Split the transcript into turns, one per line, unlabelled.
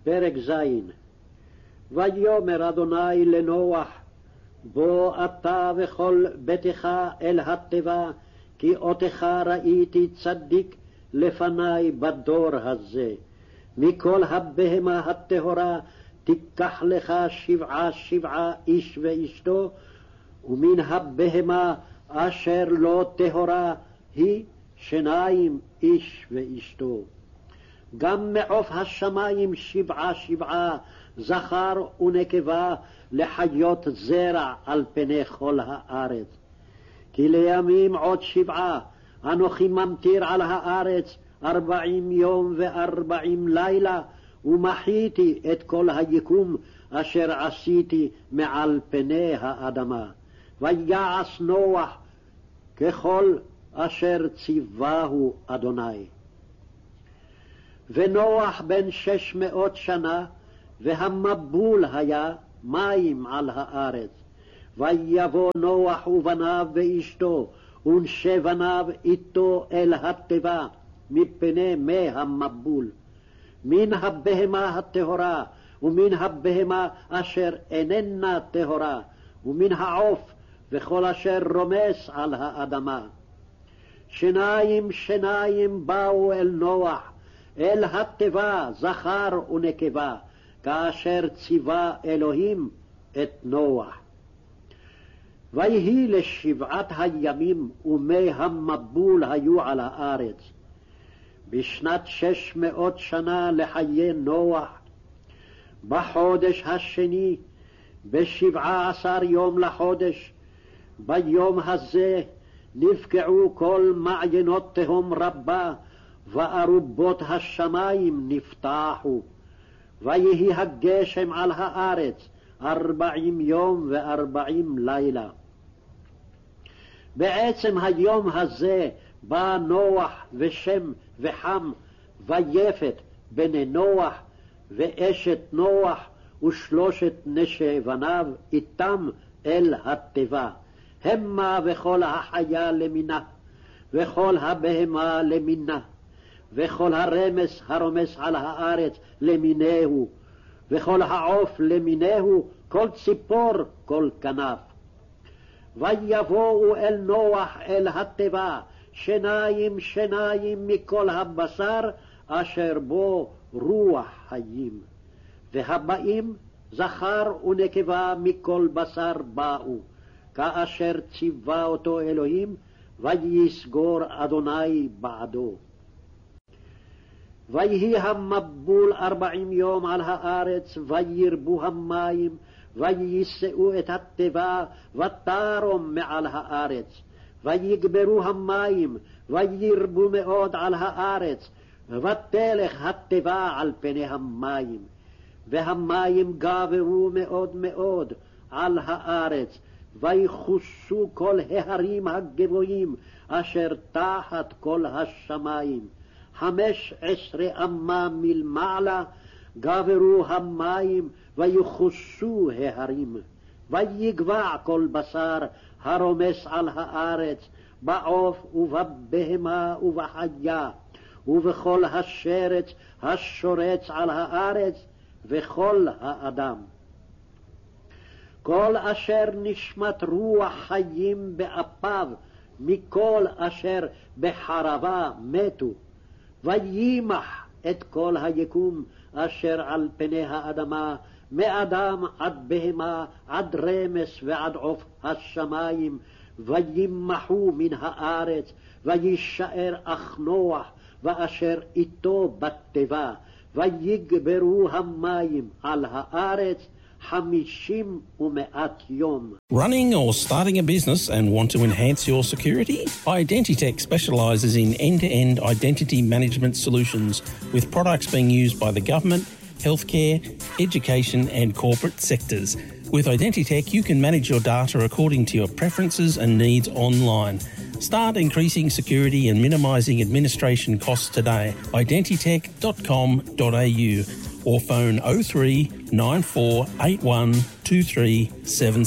פרק ז'. ויאמר אדוני לנוח, בוא אתה וכל ביתך אל התיבה, כי אותך ראיתי צדיק לפני בדור הזה. מכל הבהמה הטהורה תיקח לך 7 איש ואשתו, ומן הבהמה אשר לא טהורה היא 2 איש ואשתו. גם מעוף השמים 7 זכר ונקבה לחיות זרע על פני כל הארץ. כי לימים עוד 7 אנוכי ממטיר על הארץ 40 יום ו40 לילה, ומחיתי את כל היקום אשר עשיתי מעל פני האדמה. ויעש נוח ככל אשר ציווהו אדוני. ונוח בן 600 שנה, והמבול היה מים על הארץ. ויבוא נוח ובניו ואשתו ונשי בניו איתו אל התיבה מפני מי המבול, מן הבהמה הטהורה ומן הבהמה אשר איננה טהורה, ומן העוף וכל אשר רומס על האדמה. 2 באו אל נוח אל התיבה זכר ונקבה, כאשר ציווה אלוהים את נוח. ויהי ל7 הימים ומי המבול היו על הארץ. בשנת 600 שנה לחיי נוח, בחודש השני, ב17 יום לחודש, ביום הזה נפקעו כל מעיינות תהום רבה, וארובות השמים נפתחו. ויהי הגשם על הארץ 40 יום ו40 לילה. בעצם היום הזה בא נוח ושם וחם ויפת בני נוח ואשת נוח ו3 נשי בניו איתם אל התיבה, המה וכל החיה למינה, וכל הבהמה למינה, וכל הרמס הרומס על הארץ למינהו, וכל העוף למינהו, כל ציפור, כל כנף. ויבואו אל נוח אל התיבה 2 מכל הבשר אשר בו רוח חיים, והבאים זכר ונקבה מכל בשר באו, כאשר ציווה אותו אלוהים, ויסגור אדוני בעדו. ויהי המבול 40 יום על הארץ, וירבו המים, ויישאו את התיבה, ותרום מעל הארץ. ויגברו המים, וירבו מאוד על הארץ, ותלך התיבה על פני המים. והמים גברו מאוד מאוד על הארץ, ויחוסו כל ההרים הגבוהים אשר תחת כל השמים. 15 אמה מלמעלה גברו המים, ויחוסו ההרים. ויגבע כל בשר הרומס על הארץ, בעוף ובבהמה ובחיה, ובכל השרץ השורץ על הארץ, וכל האדם. כל אשר נשמת רוח חיים באפיו, מכל אשר בחרבה מתו. וימח את כל היקום אשר על פני האדמה, מאדם עד בהמה, עד רמס ועד עוף השמים, וימחו מן הארץ, וישאר אך נוח, ואשר איתו בתיבה, ויגברו המים על הארץ 50 ומאת יום.
Running or starting a business and want to enhance your security? Identitech specialises in end-to-end identity management solutions with products being used by the government, healthcare, education and corporate sectors. With Identitech, you can manage your data according to your preferences and needs online. Start increasing security and minimising administration costs today. Identitech.com.au or phone 03 9481 2377.